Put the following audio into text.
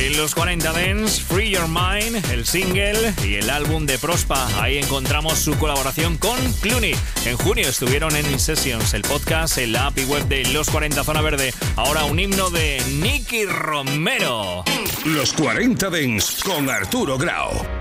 En los 40 Dance, Free Your Mind, el single y el álbum de Prospa. Ahí encontramos su colaboración con Clooney. En junio estuvieron en In-Sessions, el podcast, en la app y web de Los 40 Zona Verde. Ahora un himno de Nicky Romero. Los 40 Dance con Arturo Grau.